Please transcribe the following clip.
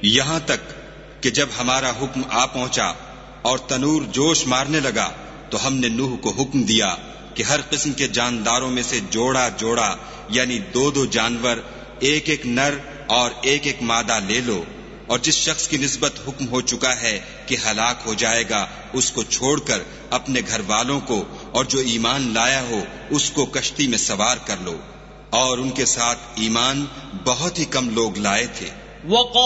यहाँ तक कि जब हमारा हुक्म आ पहुंचा और तनूर जोश मारने लगा तो हमने नूह को हुक्म दिया कि हर किस्म के जानदारों में से जोड़ा जोड़ा यानी 2-2 जानवर, एक एक नर और एक एक मादा ले लो, और जिस शख्स की निस्बत हुक्म हो चुका है कि हलाक हो जाएगा उसको छोड़कर अपने घर वालों को और जो ईमान लाया हो उसको कश्ती में सवार कर लो। और उनके साथ ईमान बहुत ही कम लोग लाए थे।